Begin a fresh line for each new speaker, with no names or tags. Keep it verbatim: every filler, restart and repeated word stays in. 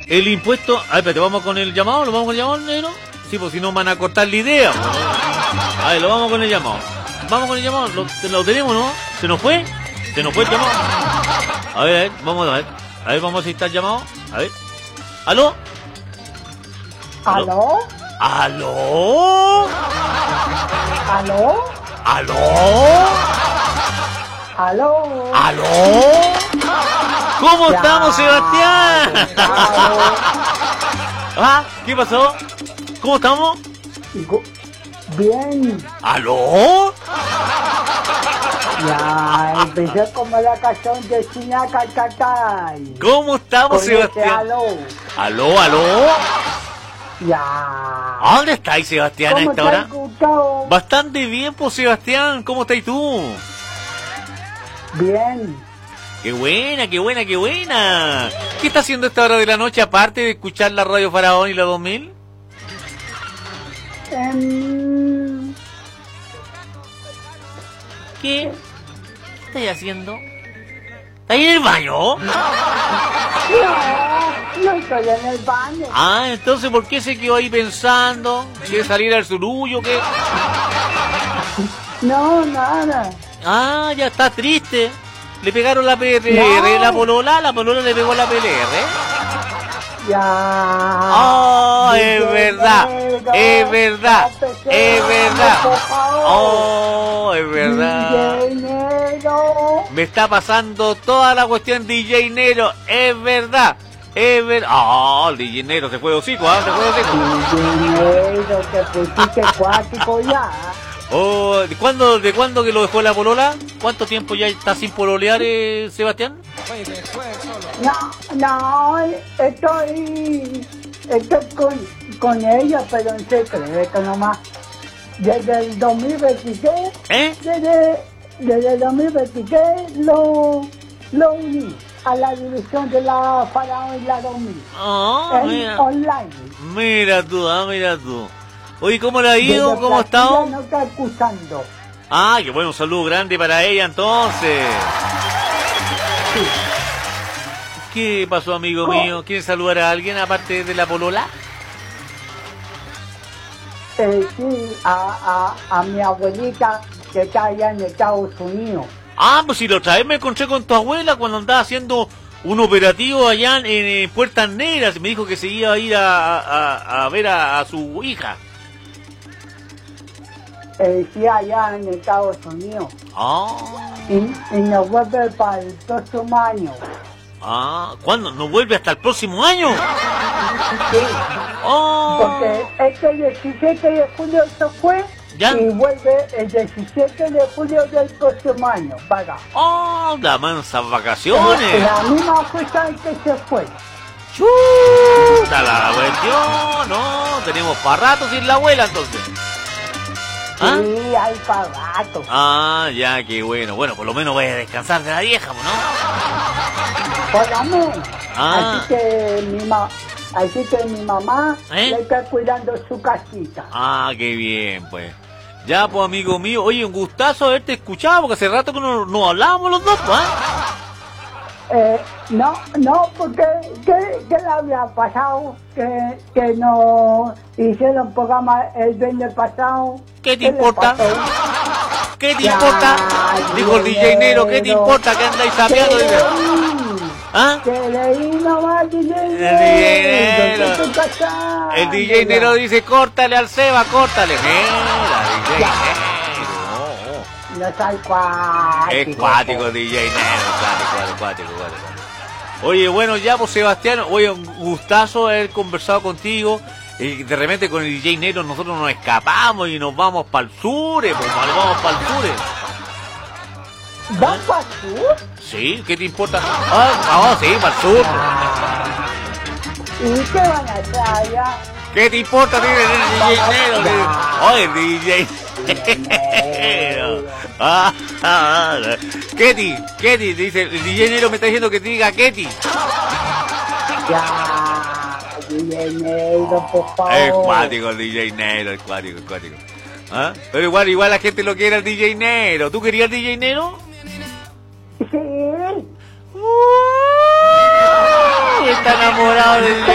El impuesto... Ay, espérate, ¿vamos con el llamado? ¿Lo vamos con el llamado, negro? Sí, pues si no van a cortar la idea. A ver, lo vamos con el llamado. Vamos con el llamado. Lo, lo tenemos, ¿no? ¿Se nos fue? ¿Se nos fue el llamado? A ver, a ver, vamos a ver. A ver, vamos a estar llamado. A ver. ¿Aló?
¿Aló?
¿Aló?
¿Aló?
¿Aló?
¿Aló?
¿Aló? ¿Cómo
Ya,
estamos, Sebastián?
claro.
¿Ah? ¿Qué pasó? ¿Cómo estamos?
Go- Bien,
¿Aló?
ya empecé como la canción de China Cacatay.
¿Cómo estamos,
Con ese
Sebastián?
aló.
¿Aló, aló?
Ya.
¿A dónde estáis, Sebastián, a
¿Cómo
esta
te
hora?
has gustado?
Bastante bien, pues, Sebastián. ¿Cómo estás tú?
Bien.
¡Qué buena, qué buena, qué buena! ¿Qué está haciendo a esta hora de la noche, aparte de escuchar la Radio Faraón y la dos mil?
Em,
¿Qué? ¿Qué estás haciendo? ¿Estás en el baño?
no, no estoy en el baño.
Ah, entonces, ¿por qué se quedó ahí pensando? ¿Quiere salir al surullo o qué?
No, nada.
Ah, ya está triste. Le pegaron la P L R,
No.
la polola, la polola le pegó la P L R.
Ya.
Oh, es
Dinero,
verdad, es verdad,
no
es verdad.
por favor.
Oh, es verdad.
Dinero.
Me está pasando toda la cuestión D J Nero, es verdad, es verdad. Oh, el D J Nero se fue de hocico, ¿ah? Se fue de hocico.
Dinero, te pusiste cuático ya.
Oh, ¿de cuándo, de cuándo que lo dejó la polola? ¿Cuánto tiempo ya está sin pololear, eh, Sebastián?
No, no, estoy, estoy con, con ella, pero en secreto nomás. Desde el dos mil veintiséis,
¿Eh?
desde, desde el dos mil veintiséis lo, lo uní a la división de la Faraón y la dos mil.
Oh,
en
mira,
online.
mira tú, ah, mira tú. Oye, ¿cómo le ha ido?
Desde
¿Cómo ha
Platilla
estado?
No está escuchando.
Ah, qué bueno, un saludo grande para ella entonces. ¿Qué pasó, amigo
¿Cómo?
mío? ¿Quieres saludar a alguien aparte de la polola?
Eh, sí, a, a, a mi abuelita que está allá en Estados Unidos.
Ah, pues si la otra vez me encontré con tu abuela cuando andaba haciendo un operativo allá en, en Puertas Negras. Me dijo que se iba a ir a, a, a ver a, a su hija.
Eh, sí, allá en Estados Unidos.
Ah,
Y, y nos vuelve para el próximo año.
ah, ¿cuándo? ¿No vuelve hasta el próximo año?
Sí,
Oh,
porque este diecisiete de julio se fue
¿Ya?
y vuelve el diecisiete de julio del próximo año. Vaga.
oh, las mansas vacaciones.
La misma fecha en que se fue.
Chuta la cuestión, no, tenemos para rato sin la abuela entonces. ¿Ah?
Sí, hay para rato.
Ah, ya, qué bueno. Bueno, por lo menos voy a descansar de la vieja, ¿no?
Por lo menos.
Ah.
Así que mi ma así que mi mamá
¿Eh?
le está cuidando su casita.
Ah, qué bien, pues. Ya, pues, amigo mío. Oye, un gustazo haberte escuchado, porque hace rato que no, no hablábamos los dos, pues.
Eh, no, no, porque ¿qué, qué le había pasado? Que, que no hicieron programa el viernes pasado.
¿Qué te
le
importa?
pasó?
¿Qué te
Ya,
importa? Dijo el D J Nero, ¿qué te
dinero.
importa que andáis sapeando?
Que
Dice,
leí,
¿ah?
que leí nomás, dinero.
El D J
¿Dónde te casas?
El D J Nero dice, córtale al Seba, córtale. Mira, D J
Ya.
Nero. Oh, oh.
No soy cuático.
Es cuático, D J Nero, cuático, cuático, cuático. Oye, bueno, ya, pues, Sebastián, oye, un gustazo haber conversado contigo. Y de repente con el D J Nero nosotros nos escapamos y nos vamos para el sur, pues, nos vamos para el sur.
¿Vas para el sur?
Sí, ¿qué te importa? Ah, vamos, sí, para el sur.
¿Y qué van a hacer allá?
¿Qué te importa? Tiene el D J Nero. Tiene- Oye, D J Nero. Ah, ah, ah. Ketty, Ketty, dice, el D J Nero me está diciendo que te diga Ketty.
Ya, dinero, por favor.
Es cuático el D J Nero, es cuático, es cuático. ¿Ah? Pero igual, igual la gente lo quiere al D J Nero. ¿Tú querías al D J Nero?
Sí.
Uy, está enamorado del